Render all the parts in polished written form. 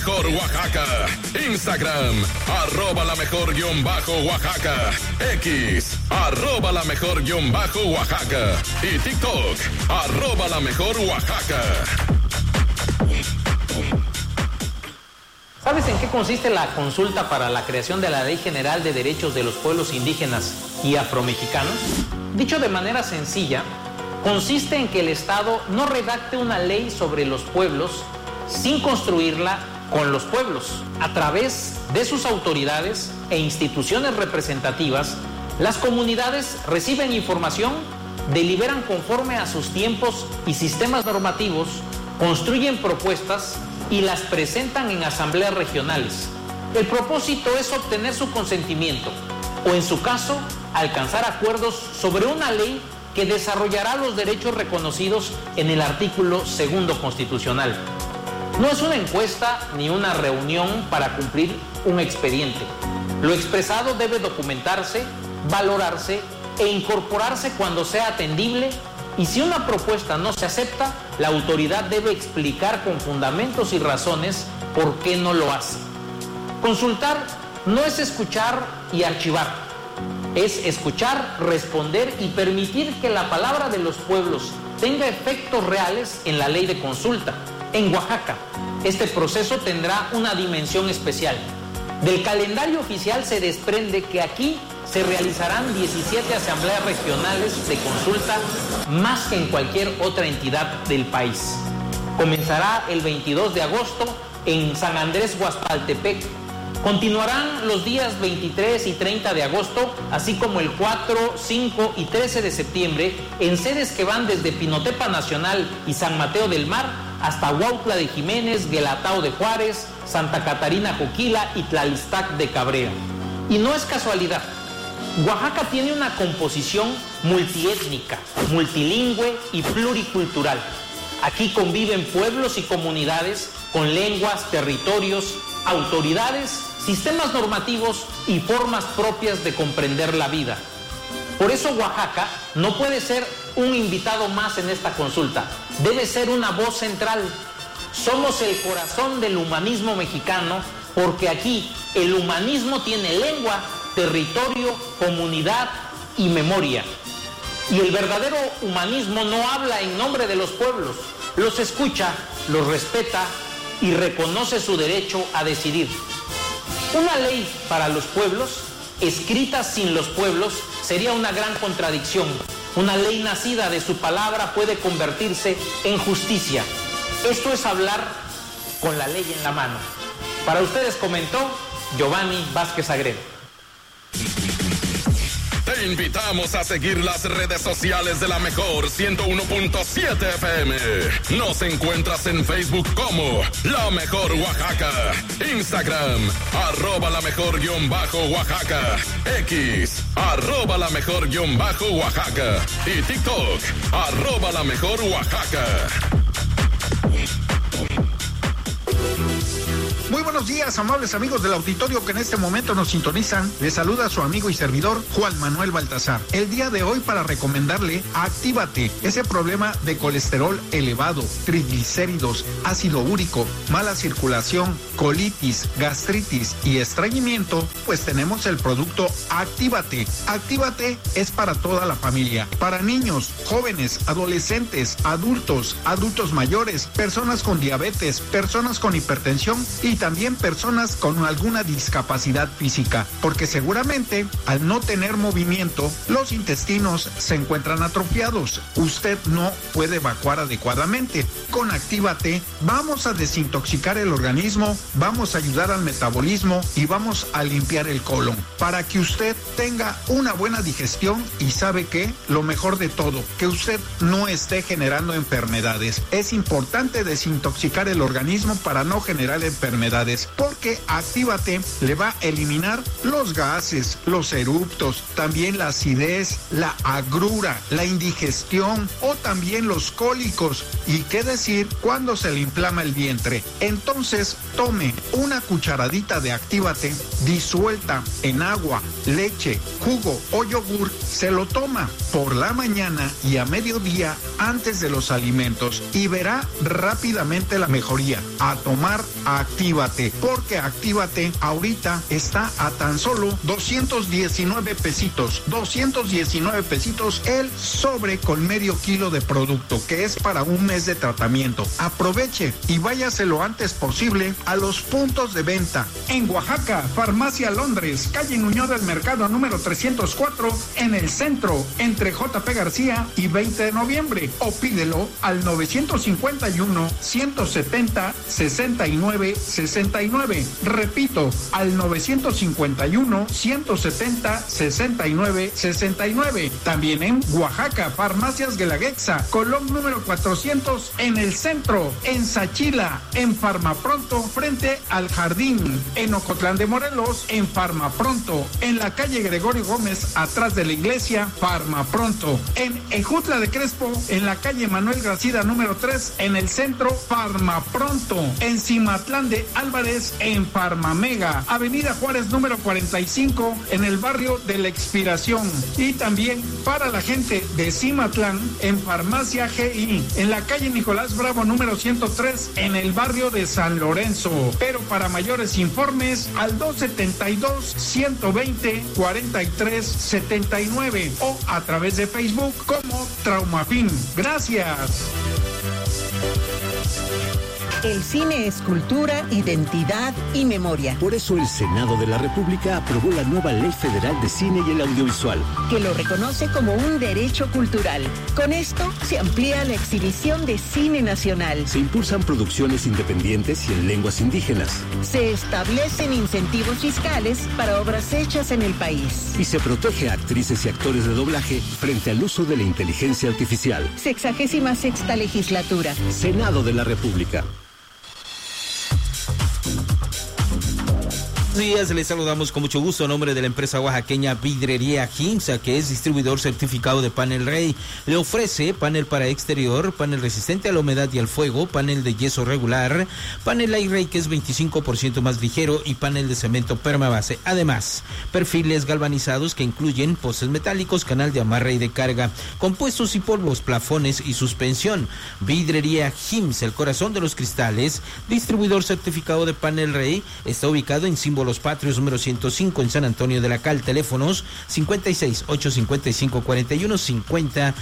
Mejor Oaxaca, Instagram, @la_mejor_Oaxaca, X, @la_mejor_Oaxaca y TikTok, @la_mejor_Oaxaca. ¿Sabes en qué consiste la consulta para la creación de la Ley General de Derechos de los Pueblos Indígenas y Afromexicanos? Dicho de manera sencilla, consiste en que el Estado no redacte una ley sobre los pueblos sin construirla con los pueblos. A través de sus autoridades e instituciones representativas, las comunidades reciben información, deliberan conforme a sus tiempos y sistemas normativos, construyen propuestas y las presentan en asambleas regionales. El propósito es obtener su consentimiento o, en su caso, alcanzar acuerdos sobre una ley que desarrollará los derechos reconocidos en el artículo 2 constitucional. No es una encuesta ni una reunión para cumplir un expediente. Lo expresado debe documentarse, valorarse e incorporarse cuando sea atendible, y si una propuesta no se acepta, la autoridad debe explicar con fundamentos y razones por qué no lo hace. Consultar no es escuchar y archivar, es escuchar, responder y permitir que la palabra de los pueblos tenga efectos reales en la ley de consulta. En Oaxaca, este proceso tendrá una dimensión especial. Del calendario oficial se desprende que aquí se realizarán 17 asambleas regionales de consulta, más que en cualquier otra entidad del país. Comenzará el 22 de agosto en San Andrés Guaspaltepec. Continuarán los días 23 y 30 de agosto, así como el 4, 5 y 13 de septiembre, en sedes que van desde Pinotepa Nacional y San Mateo del Mar hasta Huautla de Jiménez, Guelatao de Juárez, Santa Catarina Coquila y Tlalistac de Cabrera. Y no es casualidad. Oaxaca tiene una composición multiétnica, multilingüe y pluricultural. Aquí conviven pueblos y comunidades con lenguas, territorios, autoridades, sistemas normativos y formas propias de comprender la vida. Por eso Oaxaca no puede ser un invitado más en esta consulta, debe ser una voz central. Somos el corazón del humanismo mexicano, porque aquí el humanismo tiene lengua, territorio, comunidad y memoria. Y el verdadero humanismo no habla en nombre de los pueblos, los escucha, los respeta y reconoce su derecho a decidir. Una ley para los pueblos, escrita sin los pueblos, sería una gran contradicción. Una ley nacida de su palabra puede convertirse en justicia. Esto es hablar con la ley en la mano. Para ustedes comentó Giovanni Vázquez Agredo. Te invitamos a seguir las redes sociales de la Mejor 101.7 FM. Nos encuentras en Facebook como La Mejor Oaxaca, Instagram, @la_mejor_Oaxaca, X, @la_mejor_Oaxaca y TikTok, @la_mejor_Oaxaca. Muy buenos días, amables amigos del auditorio que en este momento nos sintonizan. Les saluda su amigo y servidor Juan Manuel Baltazar. El día de hoy para recomendarle Actívate, ese problema de colesterol elevado, triglicéridos, ácido úrico, mala circulación, colitis, gastritis y estreñimiento, pues tenemos el producto Actívate. Actívate es para toda la familia, para niños, jóvenes, adolescentes, adultos mayores, personas con diabetes, personas con hipertensión y también personas con alguna discapacidad física, porque seguramente al no tener movimiento, los intestinos se encuentran atrofiados. Usted no puede evacuar adecuadamente. Con Actívate vamos a desintoxicar el organismo, vamos a ayudar al metabolismo y vamos a limpiar el colon para que usted tenga una buena digestión y ¿sabe qué? Lo mejor de todo, que usted no esté generando enfermedades. Es importante desintoxicar el organismo para no generar enfermedades, porque Actívate le va a eliminar los gases, los eruptos, también la acidez, la agrura, la indigestión o también los cólicos. Y qué decir cuando se le inflama el vientre. Entonces tome una cucharadita de Actívate disuelta en agua, leche, jugo o yogur, se lo toma por la mañana y a mediodía antes de los alimentos y verá rápidamente la mejoría. A tomar Actívate. Actívate, porque Actívate ahorita está a tan solo 219 pesitos. 219 pesitos el sobre con medio kilo de producto, que es para un mes de tratamiento. Aproveche y váyase lo antes posible a los puntos de venta. En Oaxaca, Farmacia Londres, calle Nuño del Mercado número 304, en el centro, entre JP García y 20 de noviembre. O pídelo al 951-170-69-69. Repito, al 951-170-69-69. También en Oaxaca, Farmacias Guelaguetza, Colón número 400, en el centro. En Sachila, en Farmapronto, frente al Jardín. En Ocotlán de Morelos, en Farmapronto. En la calle Gregorio Gómez, atrás de la iglesia, Farmapronto. En Ejutla de Crespo, en la calle Manuel Gracida número 3, en el centro, Farmapronto. En Cimatlán de Álvarez, en Farmamega. Avenida Juárez número 45, en el barrio de La Expiración. Y también para la gente de Cimatlán, en Farmacia GI, en la calle Nicolás Bravo número 103, en el barrio de San Lorenzo. Pero para mayores informes, al 272-120-4379 o a través de Facebook como Traumafin. Gracias. El cine es cultura, identidad y memoria. Por eso el Senado de la República aprobó la nueva Ley Federal de Cine y el Audiovisual, que lo reconoce como un derecho cultural. Con esto se amplía la exhibición de cine nacional. Se impulsan producciones independientes y en lenguas indígenas. Se establecen incentivos fiscales para obras hechas en el país. Y se protege a actrices y actores de doblaje frente al uso de la inteligencia artificial. 66ª legislatura. Senado de la República. Buenos días, les saludamos con mucho gusto a nombre de la empresa oaxaqueña Vidrería Jimsa, que es distribuidor certificado de Panel Rey. Le ofrece panel para exterior, panel resistente a la humedad y al fuego, panel de yeso regular, panel Airray, que es 25% más ligero, y panel de cemento permabase. Además, perfiles galvanizados que incluyen postes metálicos, canal de amarre y de carga, compuestos y polvos, plafones y suspensión. Vidrería Jimsa, el corazón de los cristales, distribuidor certificado de Panel Rey, está ubicado en Símbolos Patrios número 105 en San Antonio de la Cal. Teléfonos 56-855-4150,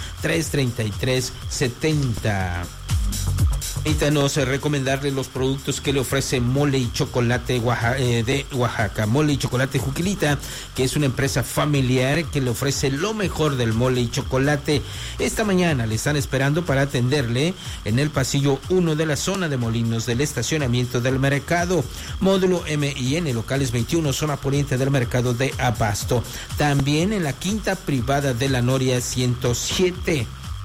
333-70. Permítanos recomendarle los productos que le ofrece Mole y Chocolate de Oaxaca. Mole y Chocolate Juquilita, que es una empresa familiar que le ofrece lo mejor del mole y chocolate. Esta mañana le están esperando para atenderle en el pasillo 1 de la zona de Molinos del estacionamiento del mercado. Módulo M&N, locales 21, zona poniente del mercado de Abasto. También en la quinta privada de la Noria 107.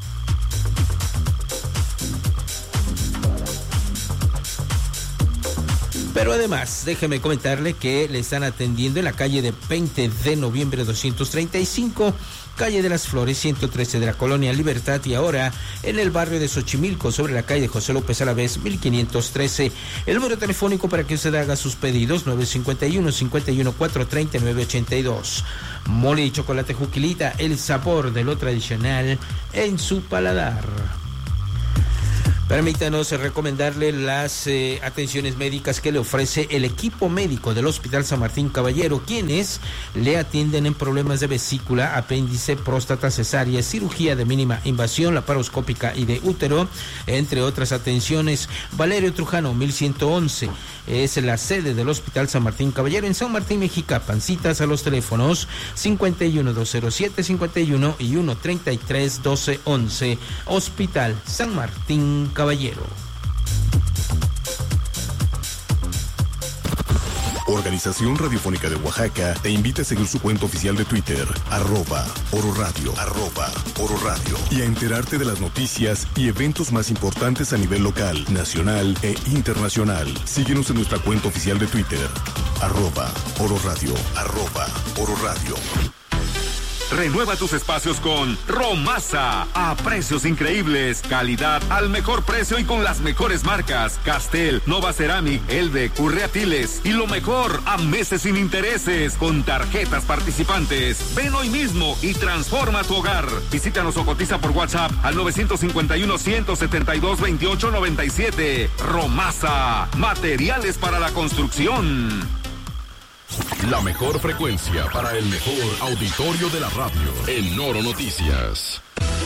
Pero además, déjeme comentarle que le están atendiendo en la calle de 20 de noviembre 235, calle de las Flores 113 de la Colonia Libertad, y ahora en el barrio de Xochimilco, sobre la calle José López Alavés 1513. El número telefónico para que usted haga sus pedidos, 951-514-3982. Mole y Chocolate Juquilita, el sabor de lo tradicional en su paladar. Permítanos recomendarle las atenciones médicas que le ofrece el equipo médico del Hospital San Martín Caballero, quienes le atienden en problemas de vesícula, apéndice, próstata, cesárea, cirugía de mínima invasión, laparoscópica y de útero, entre otras atenciones. Valerio Trujano, 1111, es la sede del Hospital San Martín Caballero en San Martín, Mexicapan. Citas a los teléfonos 51-207-51 y 1-33-12-11. Hospital San Martín Caballero. Organización Radiofónica de Oaxaca te invita a seguir su cuenta oficial de Twitter, @Oro Radio, y a enterarte de las noticias y eventos más importantes a nivel local, nacional e internacional. Síguenos en nuestra cuenta oficial de Twitter, @Oro Radio. Renueva tus espacios con Romasa, a precios increíbles, calidad al mejor precio y con las mejores marcas: Castel, Nova Ceramic, Elbeck, Urreatiles, y lo mejor, a meses sin intereses, con tarjetas participantes. Ven hoy mismo y transforma tu hogar. Visítanos o cotiza por WhatsApp al 951-172-2897. Romasa, materiales para la construcción. La mejor frecuencia para el mejor auditorio de la radio. En Noro Noticias.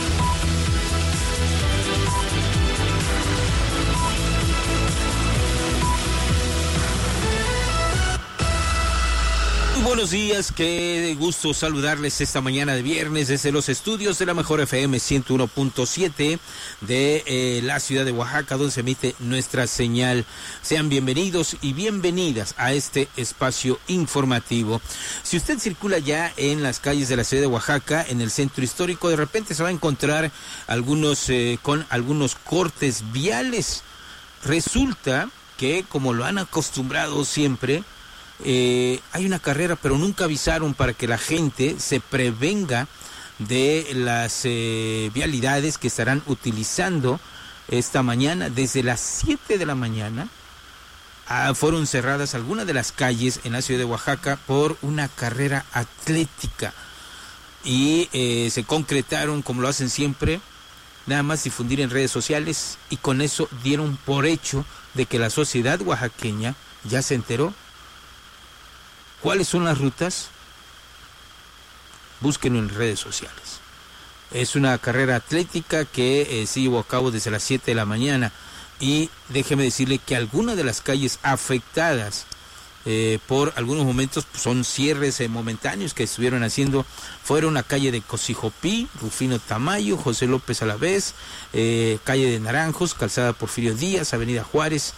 Buenos días, qué gusto saludarles esta mañana de viernes desde los estudios de la Mejor FM 101.7 de la ciudad de Oaxaca, donde se emite nuestra señal. Sean bienvenidos y bienvenidas a este espacio informativo. Si usted circula ya en las calles de la ciudad de Oaxaca, en el centro histórico, de repente se va a encontrar con algunos cortes viales. Resulta que, como lo han acostumbrado siempre, hay una carrera, pero nunca avisaron para que la gente se prevenga de las vialidades que estarán utilizando esta mañana. Desde las 7 de la mañana fueron cerradas algunas de las calles en la ciudad de Oaxaca por una carrera atlética y se concretaron, como lo hacen siempre, nada más difundir en redes sociales, y con eso dieron por hecho de que la sociedad oaxaqueña ya se enteró. ¿Cuáles son las rutas? Búsquenlo en redes sociales. Es una carrera atlética que se llevó a cabo desde las 7 de la mañana, y déjeme decirle que algunas de las calles afectadas por algunos momentos son cierres momentáneos que estuvieron haciendo. Fueron la calle de Cosijopí, Rufino Tamayo, José López Alavés, calle de Naranjos, calzada Porfirio Díaz, avenida Juárez,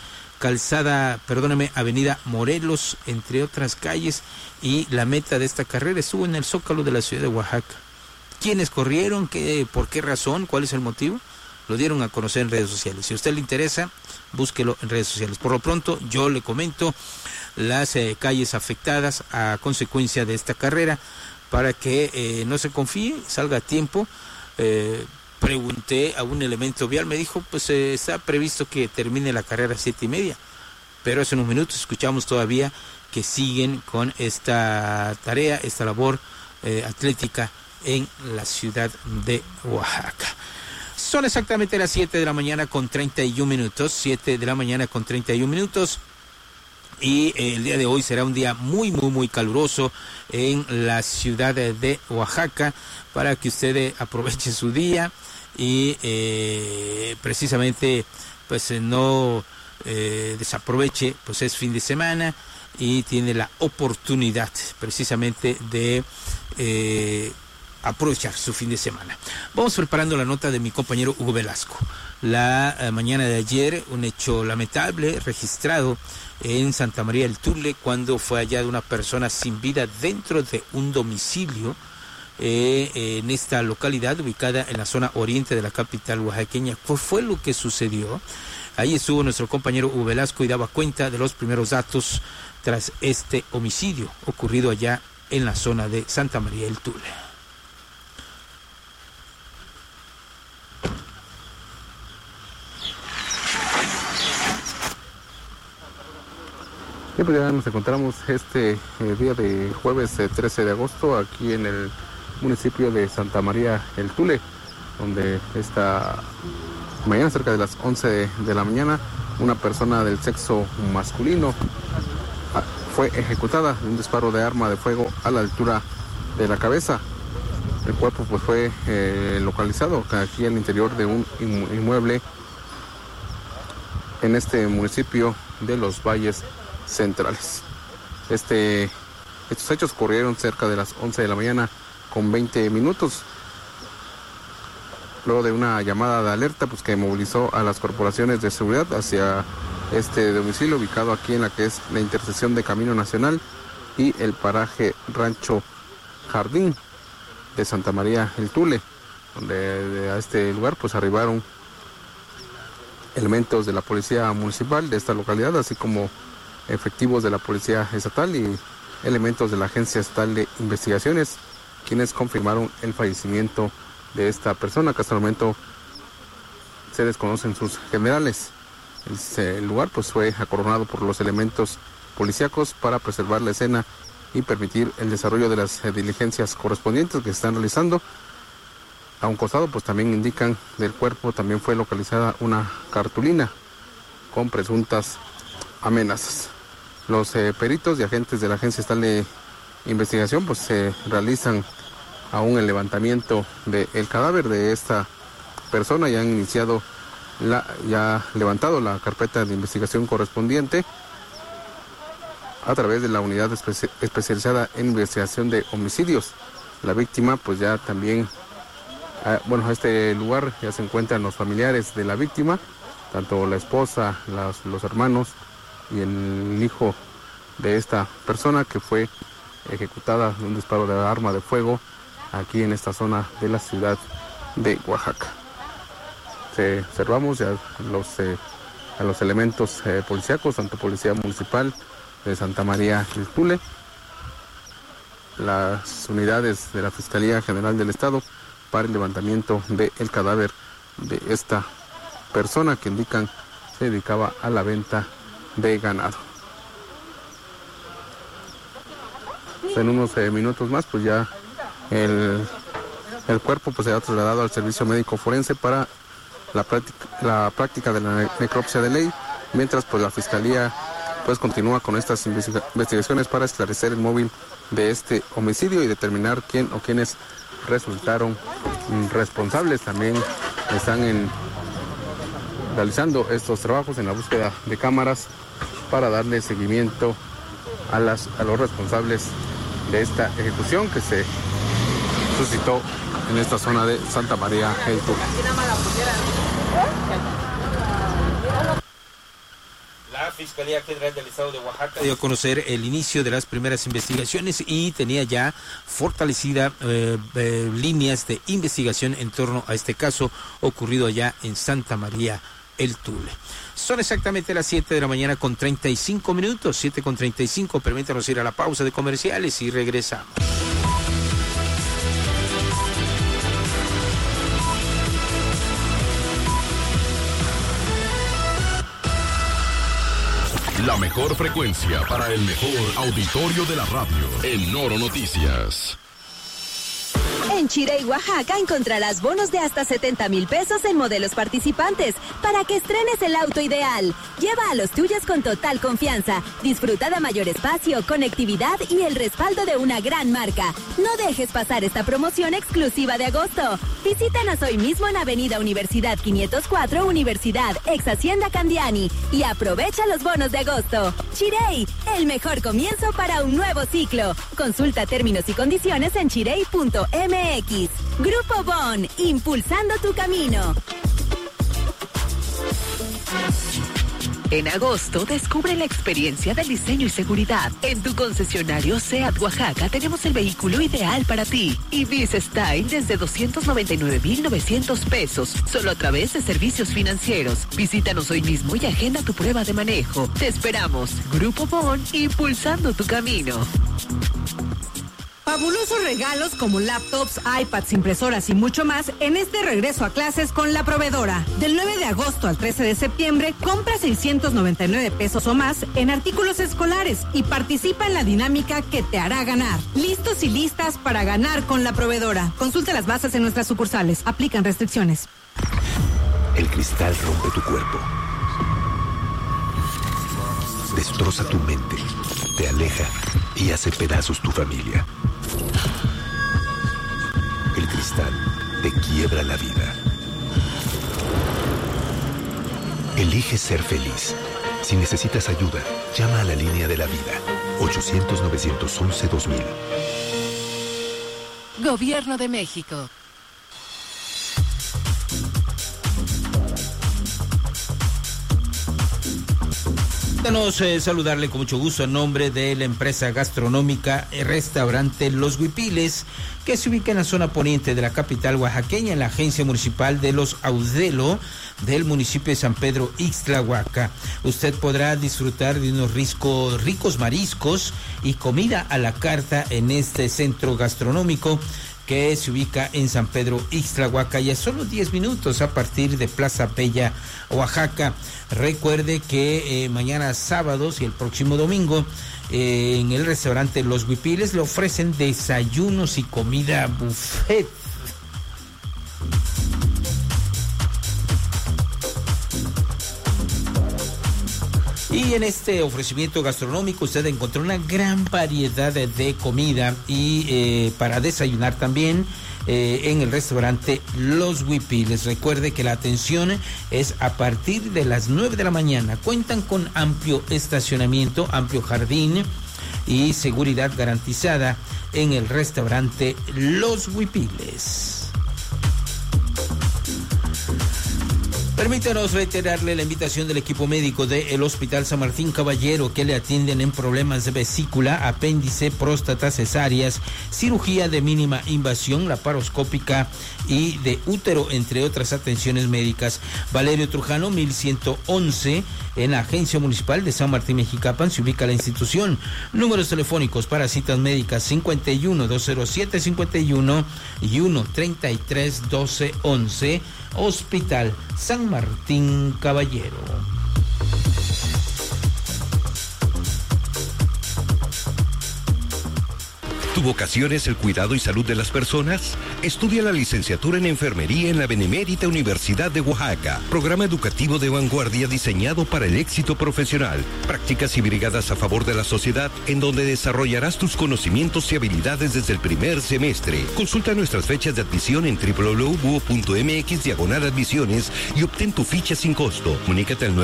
avenida Morelos, entre otras calles, y la meta de esta carrera estuvo en el Zócalo de la ciudad de Oaxaca. ¿Quiénes corrieron? ¿Por qué razón? ¿Cuál es el motivo? Lo dieron a conocer en redes sociales. Si a usted le interesa, búsquelo en redes sociales. Por lo pronto, yo le comento las calles afectadas a consecuencia de esta carrera, para que no se confíe, salga a tiempo. Pregunté a un elemento vial, me dijo, pues está previsto que termine la carrera a 7:30, pero hace unos minutos escuchamos todavía que siguen con esta tarea, esta labor atlética en la ciudad de Oaxaca. Son exactamente las 7 de la mañana con 31 minutos, 7 de la mañana con 31 minutos, y el día de hoy será un día muy, muy, muy caluroso en la ciudad de Oaxaca, para que usted aproveche su día y precisamente pues no desaproveche, pues es fin de semana y tiene la oportunidad precisamente de aprovechar su fin de semana. Vamos preparando la nota de mi compañero Hugo Velasco. La mañana de ayer, un hecho lamentable registrado en Santa María del Tule, cuando fue hallada una persona sin vida dentro de un domicilio en esta localidad ubicada en la zona oriente de la capital oaxaqueña. ¿Qué fue lo que sucedió? Ahí estuvo nuestro compañero Hugo Velasco y daba cuenta de los primeros datos tras este homicidio ocurrido allá en la zona de Santa María del Tule. Pues ya nos encontramos este día de jueves 13 de agosto aquí en el municipio de Santa María el Tule, donde esta mañana, cerca de las 11 de la mañana, una persona del sexo masculino fue ejecutada de un disparo de arma de fuego a la altura de la cabeza. El cuerpo pues fue localizado aquí al interior de un inmueble en este municipio de Los Valles Centrales. Estos hechos ocurrieron cerca de las 11 de la mañana con 20 minutos, luego de una llamada de alerta pues que movilizó a las corporaciones de seguridad hacia este domicilio ubicado aquí en la que es la intersección de Camino Nacional y el paraje Rancho Jardín de Santa María el Tule, donde a este lugar pues arribaron elementos de la policía municipal de esta localidad, así como efectivos de la policía estatal y elementos de la Agencia Estatal de Investigaciones, quienes confirmaron el fallecimiento de esta persona, que hasta el momento se desconocen sus generales. El lugar pues fue acordonado por los elementos policíacos para preservar la escena y permitir el desarrollo de las diligencias correspondientes que se están realizando. A un costado pues también indican del cuerpo también fue localizada una cartulina con presuntas amenazas. Los peritos y agentes de la Agencia Estatal de Investigación pues realizan aún el levantamiento del cadáver de esta persona y han iniciado ya levantado la carpeta de investigación correspondiente a través de la unidad especializada en investigación de homicidios. La víctima pues ya también, a este lugar ya se encuentran los familiares de la víctima, tanto la esposa, los hermanos y el hijo de esta persona que fue ejecutada de un disparo de arma de fuego aquí en esta zona de la ciudad de Oaxaca. Observamos ya a los elementos policíacos, tanto Policía Municipal de Santa María del Tule, las unidades de la Fiscalía General del Estado para el levantamiento del cadáver de esta persona que indican se dedicaba a la venta de ganado. En unos minutos más pues ya el cuerpo pues será trasladado al servicio médico forense para la práctica de la necropsia de ley, mientras pues la Fiscalía pues continúa con estas investigaciones para esclarecer el móvil de este homicidio y determinar quién o quiénes resultaron responsables. También están realizando estos trabajos en la búsqueda de cámaras para darle seguimiento a los responsables de esta ejecución que se suscitó en esta zona de Santa María del Tule. La Fiscalía General del Estado de Oaxaca dio a conocer el inicio de las primeras investigaciones y tenía ya fortalecida líneas de investigación en torno a este caso ocurrido allá en Santa María el Tule. Son exactamente las 7 de la mañana con 35 minutos, 7 con 35. Permítanos ir a la pausa de comerciales y regresamos. La mejor frecuencia para el mejor auditorio de la radio. En Noro Noticias. En Chirey, Oaxaca, encontrarás bonos de hasta 70,000 pesos en modelos participantes para que estrenes el auto ideal. Lleva a los tuyos con total confianza. Disfruta de mayor espacio, conectividad y el respaldo de una gran marca. No dejes pasar esta promoción exclusiva de agosto. Visítanos hoy mismo en Avenida Universidad 504, Universidad, ex Hacienda Candiani, y aprovecha los bonos de agosto. Chirey, el mejor comienzo para un nuevo ciclo. Consulta términos y condiciones en chirey.mx. Grupo Bon, impulsando tu camino. En agosto, descubre la experiencia del diseño y seguridad. En tu concesionario SEAT Oaxaca tenemos el vehículo ideal para ti. Ibis Style desde 299,900 pesos, solo a través de servicios financieros. Visítanos hoy mismo y agenda tu prueba de manejo. Te esperamos. Grupo Bon, impulsando tu camino. Fabulosos regalos como laptops, iPads, impresoras y mucho más en este regreso a clases con La Proveedora. Del 9 de agosto al 13 de septiembre, compra 699 pesos o más en artículos escolares y participa en la dinámica que te hará ganar. Listos y listas para ganar con La Proveedora. Consulta las bases en nuestras sucursales. Aplican restricciones. El cristal rompe tu cuerpo. Destroza tu mente. Te aleja y hace pedazos tu familia. El cristal te quiebra la vida. Elige ser feliz. Si necesitas ayuda, llama a la línea de la vida. 800-911-2000. Gobierno de México. Saludarle con mucho gusto en nombre de la empresa gastronómica Restaurante Los Huipiles, que se ubica en la zona poniente de la capital oaxaqueña, en la agencia municipal de Los Audelo del municipio de San Pedro Ixtlahuaca. Usted podrá disfrutar de unos ricos mariscos y comida a la carta en este centro gastronómico que se ubica en San Pedro Ixtlahuaca, y a solo 10 minutos a partir de Plaza Bella, Oaxaca. Recuerde que mañana sábados y el próximo domingo en el restaurante Los Huipiles le ofrecen desayunos y comida buffet. Y en este ofrecimiento gastronómico usted encontró una gran variedad de comida y para desayunar también en el restaurante Los Huipiles. Recuerde que la atención es a partir de las 9 de la mañana. Cuentan con amplio estacionamiento, amplio jardín y seguridad garantizada en el restaurante Los Huipiles. Permítanos reiterarle la invitación del equipo médico del Hospital San Martín Caballero, que le atienden en problemas de vesícula, apéndice, próstata, cesáreas, cirugía de mínima invasión, laparoscópica y de útero, entre otras atenciones médicas. Valerio Trujano, 1111, en la Agencia Municipal de San Martín Mexicapan se ubica la institución. Números telefónicos para citas médicas 51-207-51 y 1-33-12-11. Hospital San Martín Caballero. ¿Tu vocación es el cuidado y salud de las personas? Estudia la licenciatura en enfermería en la Benemérita Universidad de Oaxaca. Programa educativo de vanguardia diseñado para el éxito profesional. Prácticas y brigadas a favor de la sociedad, en donde desarrollarás tus conocimientos y habilidades desde el primer semestre. Consulta nuestras fechas de admisión en www.buo.mx/admisiones y obtén tu ficha sin costo. Comunícate al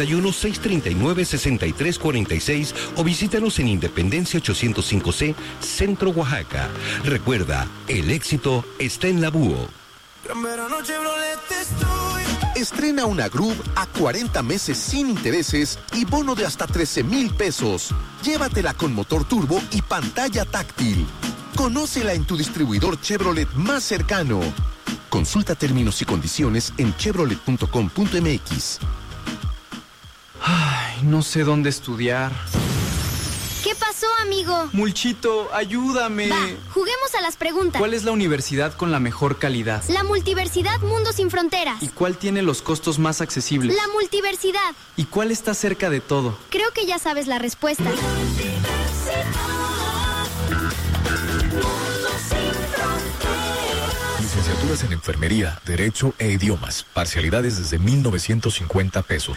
951-639-6346 o visítanos en Independencia 805C, Centro Oaxaca. Recuerda, el éxito está en la Búho. Estrena una Groove a 40 meses sin intereses y bono de hasta 13,000 pesos. Llévatela con motor turbo y pantalla táctil. Conócela en tu distribuidor Chevrolet más cercano. Consulta términos y condiciones en chevrolet.com.mx. Ay, no sé dónde estudiar. ¿Qué pasó, amigo? Mulchito, ayúdame. Va, juguemos a las preguntas. ¿Cuál es la universidad con la mejor calidad? La Multiversidad Mundo Sin Fronteras. ¿Y cuál tiene los costos más accesibles? La Multiversidad. ¿Y cuál está cerca de todo? Creo que ya sabes la respuesta. Licenciaturas en Enfermería, Derecho e Idiomas. Parcialidades desde 1,950 pesos.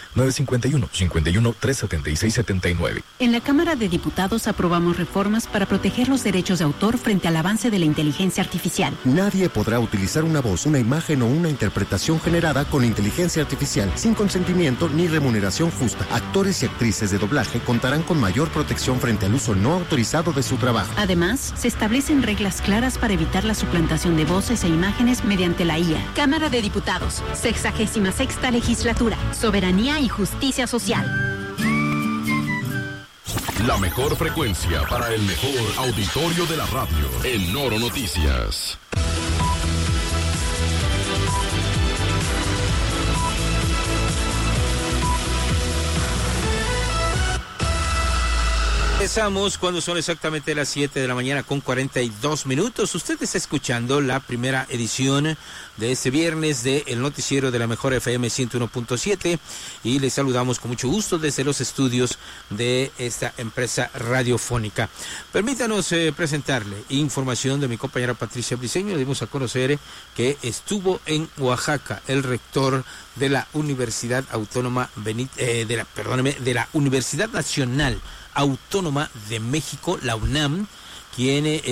951-376-79. En la Cámara de Diputados aprobamos reformas para proteger los derechos de autor frente al avance de la inteligencia artificial. Nadie podrá utilizar una voz, una imagen o una interpretación generada con inteligencia artificial sin consentimiento ni remuneración justa. Actores y actrices de doblaje contarán con mayor protección frente al uso no autorizado de su trabajo. Además, se establecen reglas claras para evitar la suplantación de voces e imágenes mediante la IA. Cámara de Diputados, 66ª Legislatura, Soberanía y Justicia Social. La mejor frecuencia para el mejor auditorio de la radio. En Noro Noticias. Empezamos cuando son exactamente las 7 de la mañana con 42 minutos. Usted está escuchando la primera edición de este viernes de El Noticiero de la Mejor FM 101.7 y les saludamos con mucho gusto desde los estudios de esta empresa radiofónica. Permítanos presentarle información de mi compañera Patricia Briceño. Dimos a conocer que estuvo en Oaxaca el rector de la Universidad Autónoma de la Universidad Nacional Autónoma de México, la UNAM, quien